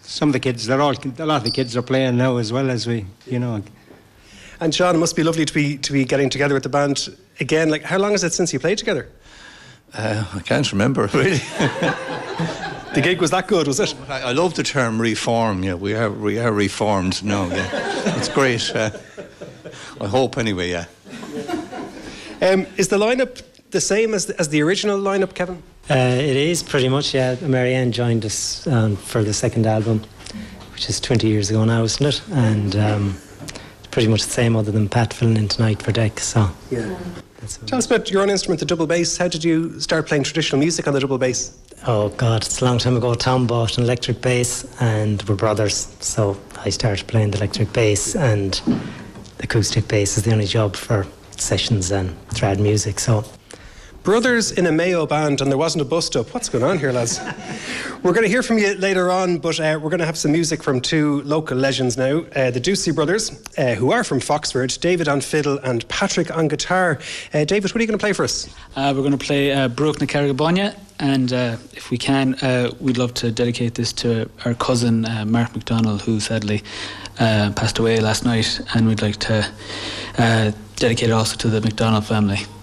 some of the kids, a lot of the kids are playing now as well as we, And Sean, it must be lovely to be getting together with the band again. Like, how long is it since you played together? I can't remember, really. The gig was that good, was it? I love the term reform. Yeah, we are reformed now. Yeah. It's great. I hope anyway. Yeah. Is the lineup the same as the original lineup, Kevin? It is pretty much. Yeah, Marianne joined us for the second album, which is 20 years ago now, isn't it? And it's pretty much the same, other than Pat filling in tonight for Deck. So yeah. Tell us about your own instrument, the double bass. How did you start playing traditional music on the double bass? Oh God, it's a long time ago. Tom bought an electric bass and we're brothers, so I started playing the electric bass, and the acoustic bass is the only job for sessions and trad music. So brothers in a Mayo band, and there wasn't a bust-up. What's going on here, lads? We're going to hear from you later on, but we're going to have some music from two local legends now. The Ducey brothers, who are from Foxford, David on fiddle and Patrick on guitar. David, what are you going to play for us? We're going to play Brooke na Carrigabonia, and if we can, we'd love to dedicate this to our cousin Mark McDonald, who sadly passed away last night, and we'd like to dedicate it also to the McDonald family.